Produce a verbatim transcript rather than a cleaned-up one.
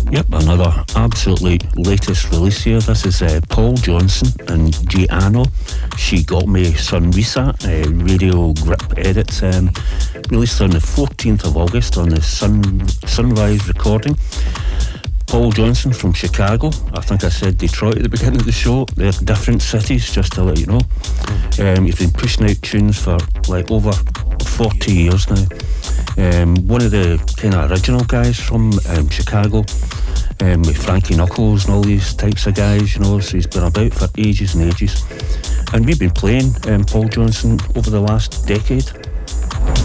Yep, another absolutely latest release here. This is uh, Paul Johnson and Giano. She Got Me Sunrisa, uh, radio grip edit, um, released on the fourteenth of August on the Sun Sunrise recording. Paul Johnson from Chicago. I think I said Detroit at the beginning of the show. They're different cities, just to let you know. Um, he's been pushing out tunes for like over forty years now. Um, one of the kind of original guys from um, Chicago, um, with Frankie Knuckles and all these types of guys, you know, so he's been about for ages and ages. And we've been playing um, Paul Johnson over the last decade.